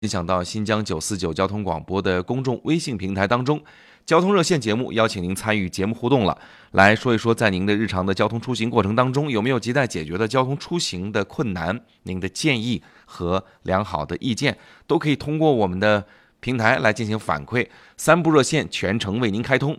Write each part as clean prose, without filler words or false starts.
分享到新疆949交通广播的公众微信平台当中。交通热线节目邀请您参与节目互动了，来说一说在您的日常的交通出行过程当中，有没有亟待解决的交通出行的困难？您的建议和良好的意见都可以通过我们的平台来进行反馈。3部热线全程为您开通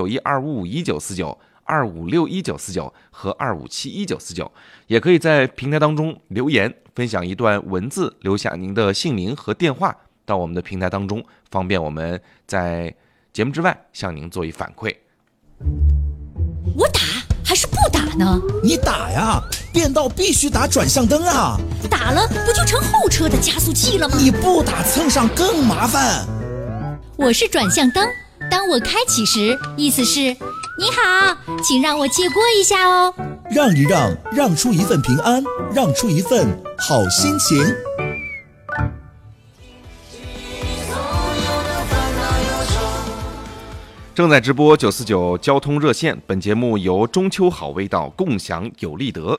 ，099125514949。2561949和2571949，也可以在平台当中留言，分享一段文字，留下您的姓名和电话到我们的平台当中，方便我们在节目之外向您做一反馈。 我打还是不打呢？ 你打呀，变道必须打转向灯啊！ 打了不就成后车的加速器了吗？ 你不打蹭上更麻烦。 我是转向灯，当我开启时，意思是你好，请让我借过一下哦。 让一让，让出一份平安，让出一份好心情。 正在直播949交通热线，本节目由中秋好味道共享有利得。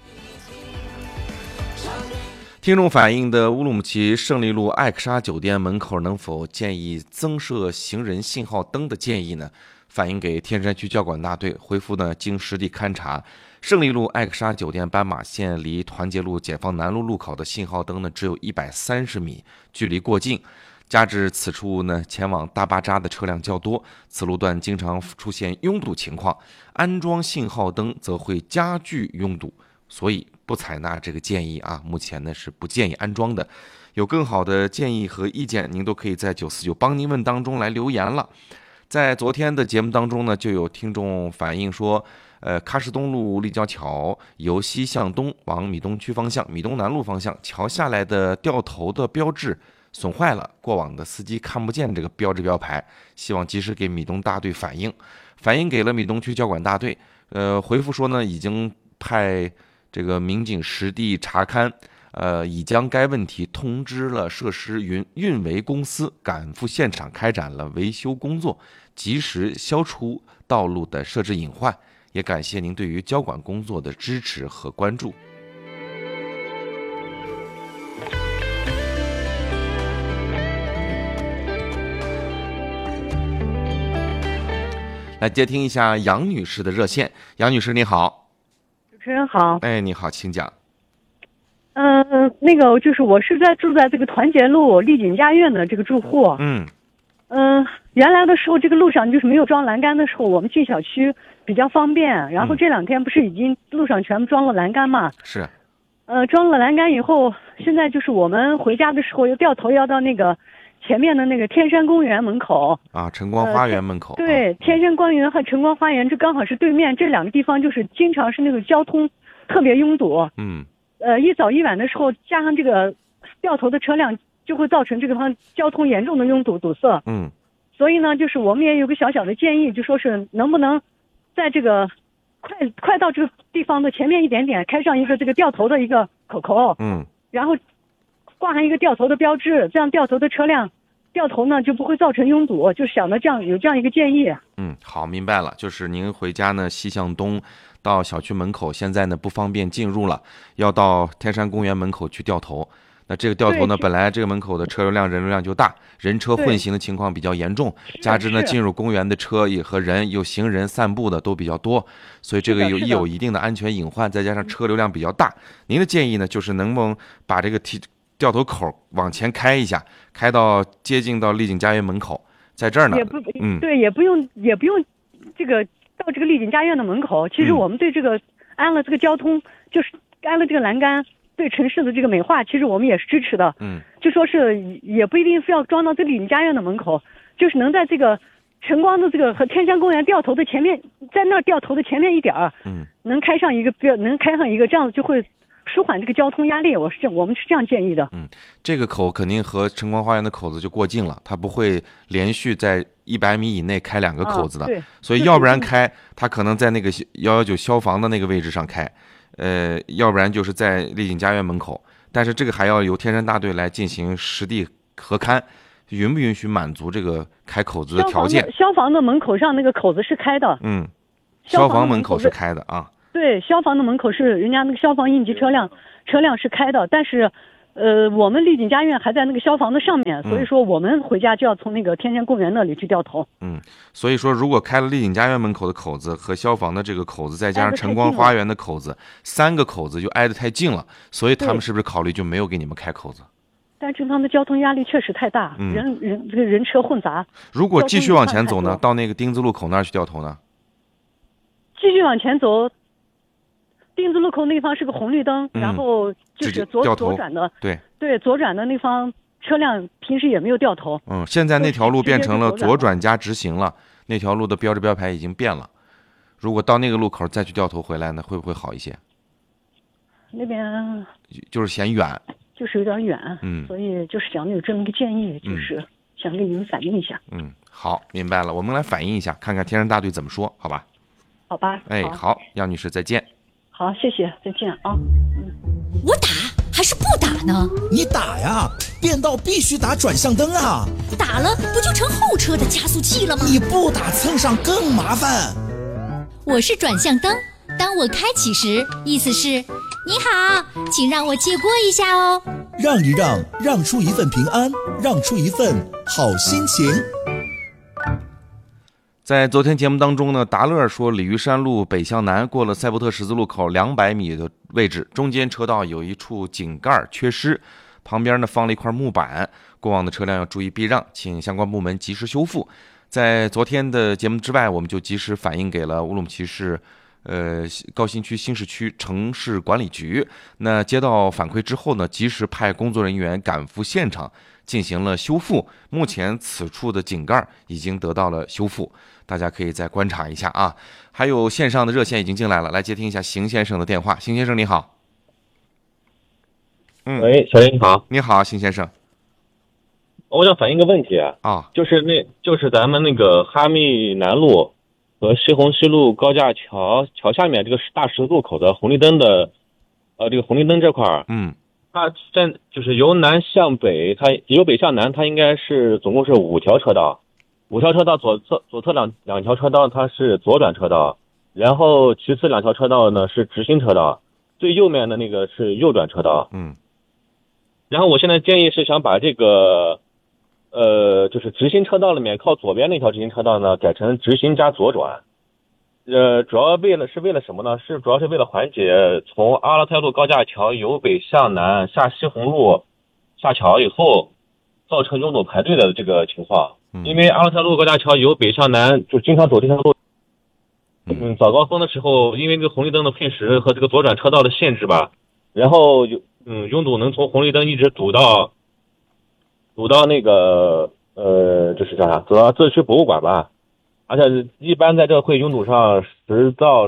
听众反映的乌鲁木齐胜利路艾克莎酒店门口能否建议增设行人信号灯的建议呢？反映给天山区交管大队，回复呢，经实地勘查，胜利路艾克莎酒店斑马线离团结路解放南路路口的信号灯呢，只有130米，距离过近。加之此处呢，前往大巴扎的车辆较多，此路段经常出现拥堵情况，安装信号灯则会加剧拥堵，所以不采纳这个建议啊。目前呢是不建议安装的。有更好的建议和意见，您都可以在949帮您问当中来留言了。在昨天的节目当中呢，就有听众反映说，喀什东路立交桥由西向东往米东区方向、米东南路方向桥下来的掉头的标志损坏了，过往的司机看不见这个标志标牌，希望及时给米东大队反映给了米东区交管大队。回复说呢，已经派这个民警实地查勘，已将该问题通知了设施运维公司，赶赴现场开展了维修工作，及时消除道路的设置隐患。也感谢您对于交管工作的支持和关注。来接听一下杨女士的热线。杨女士你好。 主持人好。 哎，你好，请讲。 那个就是我是住在这个团结路丽景家苑的这个住户。原来的时候这个路上就是没有装栏杆的时候，我们进小区比较方便。然后这2天不是已经路上全部装了栏杆嘛？ 是。 装了栏杆以后，现在就是我们回家的时候又掉头要到那个前面的那个天山公园门口啊，晨光花园门口。 对，天山公园和晨光花园这刚好是对面，这2个地方就是经常是那个交通特别拥堵。一早一晚的时候，加上这个掉头的车辆，就会造成这个方交通严重的拥堵堵塞。所以呢，就是我们也有个小小的建议，就说是能不能在这个快到这个地方的前面一点点开上一个这个掉头的一个口口。然后挂上一个掉头的标志，这样掉头的车辆掉头呢就不会造成拥堵，就想着有这样一个建议。 好，明白了，就是您回家呢西向东到小区门口，现在呢不方便进入了，要到天山公园门口去掉头。那这个掉头呢，本来这个门口的车流量人流量就大，人车混行的情况比较严重，加之呢进入公园的车也和人有行人散步的都比较多，所以这个有一定的安全隐患，再加上车流量比较大。您的建议呢，就是能不能把这个掉头口往前开一下，开到接近到丽景家园门口，在这儿呢， 也不用这个到这个丽景家苑的门口。其实我们对这个安了这个交通，就是安了这个栏杆，对城市的这个美化，其实我们也是支持的。就说是也不一定非要装到这丽景家苑的门口，就是能在这个晨光的这个和天山公园掉头的前面，在那儿掉头的前面一点儿，能开上一个，这样子就会舒缓这个交通压力。我们是这样建议的。 这个口肯定和晨光花园的口子就过近了，它不会连续在100米以内开2个口子的，所以要不然开，它可能在那个119消防的那个位置上开，要不然就是在丽景家园门口。但是这个还要由天山大队来进行实地核勘，允不允许满足这个开口子的条件？ 消防的门口上那个口子是开的。 消防门口是开的啊。 对，消防的门口是人家那个消防应急车辆是开的，但是我们丽景家苑还在那个消防的上面，所以说我们回家就要从那个天天公园那里去掉头。 所以说如果开了丽景家苑门口的口子和消防的这个口子，再加上晨光花园的口子，3个口子就挨得太近了，所以他们是不是考虑就没有给你们开口子？ 但这方的交通压力确实太大，人车混杂。 如果继续往前走呢，到那个丁字路口那儿去掉头呢？ 继续往前走，丁字路口那方是个红绿灯，然后就是左转的，对，左转的那方车辆平时也没有掉头。 现在那条路变成了左转加直行了，那条路的标志标牌已经变了。如果到那个路口再去掉头回来呢，会不会好一些？ 那边就是嫌远。 就是有点远，所以就是想有这么一个建议，就是想跟你们反映一下。 好，明白了，我们来反映一下，看看天山大队怎么说，好吧？ 好吧。 好，杨女士再见。 好，谢谢，再见啊。 我打还是不打呢？ 你打呀，变道必须打转向灯啊！ 打了不就成后车的加速器了吗？ 你不打蹭上更麻烦。 我是转向灯，当我开启时，意思是你好，请让我借过一下哦。 让一让，让出一份平安，让出一份好心情。 在昨天节目当中呢，达乐说鲤鱼山路北向南过了赛博特十字路口200米的位置，中间车道有一处井盖缺失，旁边呢放了一块木板，过往的车辆要注意避让，请相关部门及时修复。在昨天的节目之外，我们就及时反映给了乌鲁木齐市高新区新市区城市管理局。那接到反馈之后呢，及时派工作人员赶赴现场进行了修复。目前此处的井盖已经得到了修复，大家可以再观察一下啊。还有线上的热线已经进来了，来接听一下邢先生的电话。邢先生你好。 喂，小林你好。 你好，邢先生。 我想反映个问题就是咱们那个哈密南路和西红西路高架桥下面这个大十字路口的红绿灯的，这个红绿灯这块儿，它就是由南向北，它由北向南，它应该是总共是5条车道，5条车道左侧两条车道它是左转车道，然后其次2条车道呢是直行车道，最右面的那个是右转车道。然后我现在建议是想把这个就是直行车道里面靠左边那条直行车道呢改成直行加左转。主要为了什么呢？主要是为了缓解从阿勒泰路高架桥由北向南下西红路下桥以后造成拥堵排队的这个情况。因为阿勒泰路高架桥由北向南就经常走这条路，早高峰的时候，因为这个红绿灯的配时和这个左转车道的限制吧，然后拥堵能从红绿灯一直堵到那个就是叫啥，走到自治区博物馆吧。而且一般在这会拥堵上10到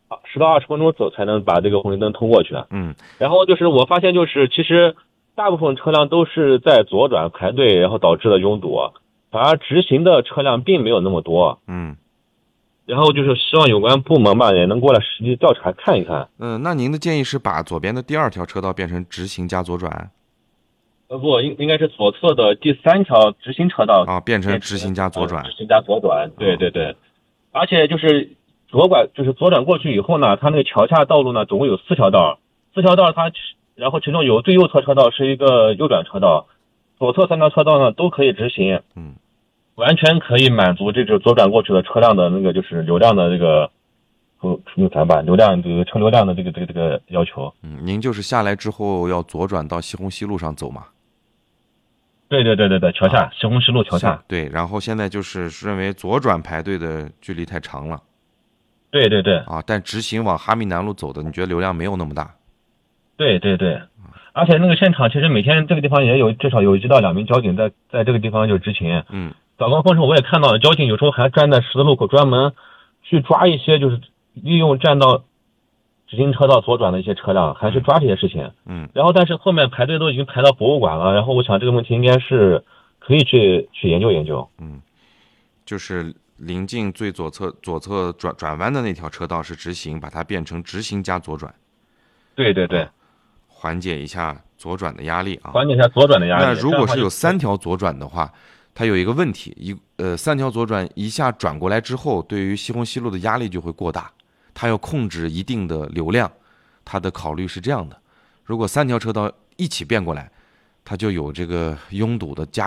20分钟走才能把这个红绿灯通过去。然后就是我发现就是其实大部分车辆都是在左转排队，然后导致了拥堵，反而直行的车辆并没有那么多。然后就是希望有关部门吧也能过来实际调查看一看。 那您的建议是把左边的第2条车道变成直行加左转？ 不，应该是左侧的第3条直行车道变成直行加左转。 直行加左转，对对对。而且就是左转过去以后呢，它那个桥下道路呢，总共有4条道，4条道它，然后其中有最右侧车道是一个右转车道，左侧3条车道呢都可以直行，完全可以满足这个左转过去的车辆的那个就是流量的这个流量这个车流量的这个要求。 您就是下来之后要左转到西红西路上走嘛？ 对，桥下，西红西路桥下。 对，然后现在就是认为左转排队的距离太长了。 对。 但直行往哈密南路走的，你觉得流量没有那么大？ 对。而且那个现场其实每天这个地方也有至少有1到2名交警在这个地方就执勤。早高峰时候我也看到了，交警有时候还站在十字路口专门去抓一些就是利用占到直行车道左转的一些车辆，还是抓这些事情。然后但是后面排队都已经排到博物馆了，然后我想这个问题应该是可以去研究研究。 就是临近最左侧转弯的那条车道是直行，把它变成直行加左转。 对， 缓解一下左转的压力啊。 缓解一下左转的压力。 那如果是有3条左转的话，它有一个问题，3条左转一下转过来之后，对于西红西路的压力就会过大。它要控制一定的流量，它的考虑是这样的：如果3条车道一起变过来，它就有这个拥堵的加